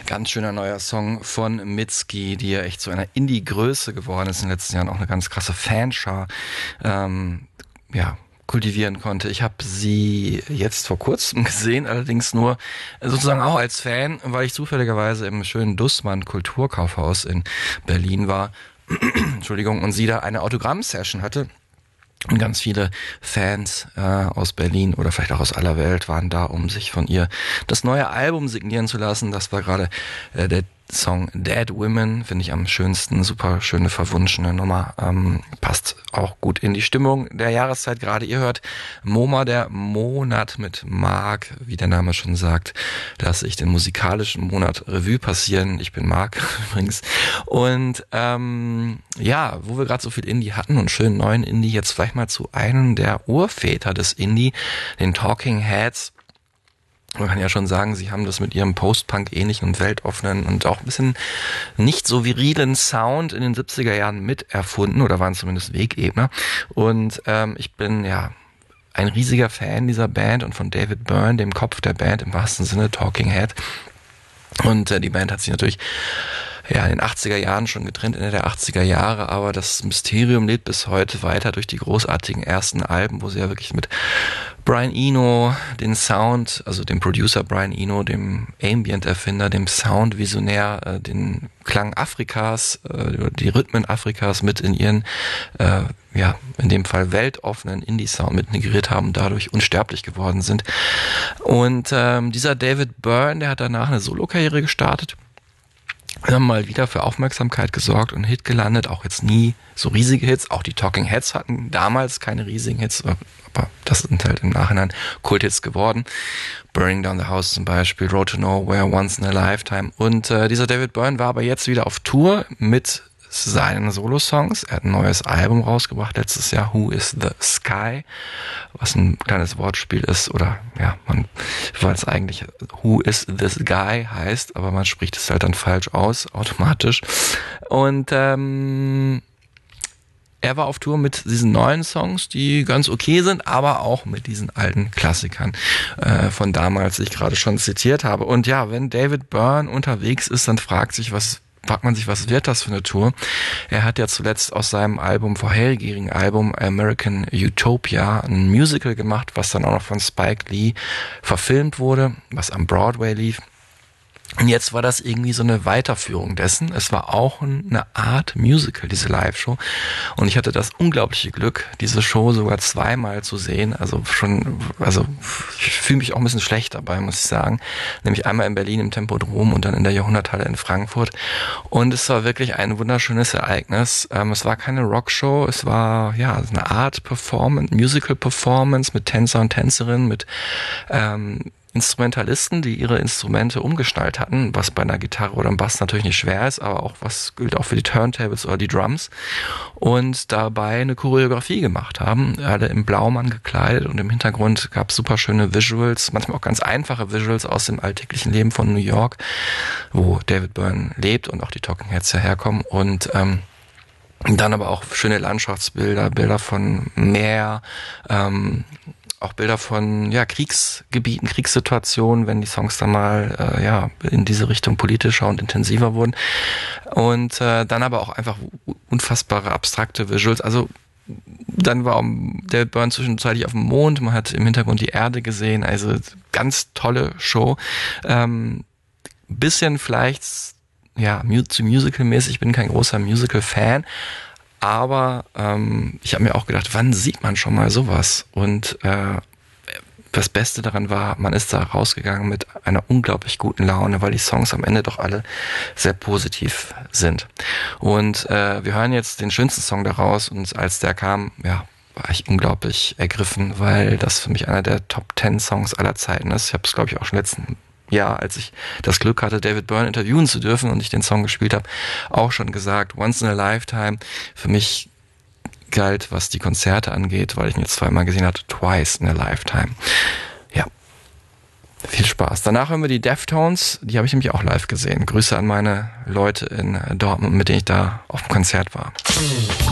Ganz schöner neuer Song von Mitski, die ja echt zu einer Indie-Größe geworden ist in den letzten Jahren, auch eine ganz krasse Fanschar kultivieren konnte. Ich habe sie jetzt vor kurzem gesehen, allerdings nur sozusagen auch als Fan, weil ich zufälligerweise im schönen Dussmann Kulturkaufhaus in Berlin war. Entschuldigung, und sie da eine Autogramm-Session hatte. Und ganz viele Fans aus Berlin oder vielleicht auch aus aller Welt waren da, um sich von ihr das neue Album signieren zu lassen. Das war gerade der Song Dead Women, finde ich am schönsten. Super schöne, verwunschene Nummer. Passt auch gut in die Stimmung der Jahreszeit gerade. Ihr hört MoMA, der Monat mit Marc, wie der Name schon sagt. Lasse ich den musikalischen Monat Revue passieren. Ich bin Marc übrigens. Und wo wir gerade so viel Indie hatten und schönen neuen Indie, jetzt vielleicht mal zu einem der Urväter des Indie, den Talking Heads. Man kann ja schon sagen, sie haben das mit ihrem Post-Punk-ähnlichen und weltoffenen und auch ein bisschen nicht so virilen Sound in den 70er Jahren miterfunden oder waren zumindest Wegebner. Und ich bin ein riesiger Fan dieser Band und von David Byrne, dem Kopf der Band im wahrsten Sinne, Talking Head. Und die Band hat sich natürlich in den 80er Jahren schon getrennt, Ende der 80er Jahre, aber das Mysterium lebt bis heute weiter durch die großartigen ersten Alben, wo sie ja wirklich mit Brian Eno den Sound, also dem Producer Brian Eno, dem Ambient-Erfinder, dem Sound-Visionär, den Klang Afrikas, die Rhythmen Afrikas mit in ihren, in dem Fall weltoffenen Indie-Sound mit integriert haben und dadurch unsterblich geworden sind. Und dieser David Byrne, der hat danach eine Solo-Karriere gestartet, haben mal wieder für Aufmerksamkeit gesorgt und Hit gelandet, auch jetzt nie so riesige Hits, auch die Talking Heads hatten damals keine riesigen Hits, aber das sind halt im Nachhinein Kulthits geworden. Burning Down the House zum Beispiel, Road to Nowhere, Once in a Lifetime. Und dieser David Byrne war aber jetzt wieder auf Tour mit seinen Solo-Songs. Er hat ein neues Album rausgebracht letztes Jahr, Who is the Sky, was ein kleines Wortspiel ist, oder weil es eigentlich Who is this guy heißt, aber man spricht es halt dann falsch aus, automatisch. Und er war auf Tour mit diesen neuen Songs, die ganz okay sind, aber auch mit diesen alten Klassikern von damals, die ich gerade schon zitiert habe. Und ja, wenn David Byrne unterwegs ist, dann fragt man sich, was wird das für eine Tour? Er hat ja zuletzt aus seinem vorherigen Album American Utopia ein Musical gemacht, was dann auch noch von Spike Lee verfilmt wurde, was am Broadway lief. Und jetzt war das irgendwie so eine Weiterführung dessen. Es war auch eine Art Musical, diese Live-Show. Und ich hatte das unglaubliche Glück, diese Show sogar zweimal zu sehen. Ich fühle mich auch ein bisschen schlecht dabei, muss ich sagen. Nämlich einmal in Berlin im Tempodrom und dann in der Jahrhunderthalle in Frankfurt. Und es war wirklich ein wunderschönes Ereignis. Es war keine Rockshow, es war eine Art Performance, Musical-Performance mit Tänzer und Tänzerinnen, mit Instrumentalisten, die ihre Instrumente umgeschnallt hatten, was bei einer Gitarre oder einem Bass natürlich nicht schwer ist, aber auch was gilt auch für die Turntables oder die Drums, und dabei eine Choreografie gemacht haben, alle im Blaumann gekleidet, und im Hintergrund gab es super schöne Visuals, manchmal auch ganz einfache Visuals aus dem alltäglichen Leben von New York, wo David Byrne lebt und auch die Talking Heads herkommen, und dann aber auch schöne Landschaftsbilder, Bilder von Meer, auch Bilder von Kriegsgebieten, Kriegssituationen, wenn die Songs dann mal in diese Richtung politischer und intensiver wurden. Und dann aber auch einfach unfassbare abstrakte Visuals. Also dann war der Byrne zwischenzeitlich auf dem Mond, man hat im Hintergrund die Erde gesehen, also ganz tolle Show. Bisschen vielleicht zu Musical-mäßig, ich bin kein großer Musical-Fan, aber ich habe mir auch gedacht, wann sieht man schon mal sowas? Und das Beste daran war, man ist da rausgegangen mit einer unglaublich guten Laune, weil die Songs am Ende doch alle sehr positiv sind. Und wir hören jetzt den schönsten Song daraus, und als der kam, war ich unglaublich ergriffen, weil das für mich einer der Top 10 Songs aller Zeiten ist. Ich habe es, glaube ich, auch schon letzten Jahr, als ich das Glück hatte, David Byrne interviewen zu dürfen und ich den Song gespielt habe, auch schon gesagt, Once in a Lifetime für mich galt, was die Konzerte angeht, weil ich ihn jetzt zweimal gesehen hatte, Twice in a Lifetime. Ja, viel Spaß. Danach hören wir die Deftones, die habe ich nämlich auch live gesehen. Grüße an meine Leute in Dortmund, mit denen ich da auf dem Konzert war.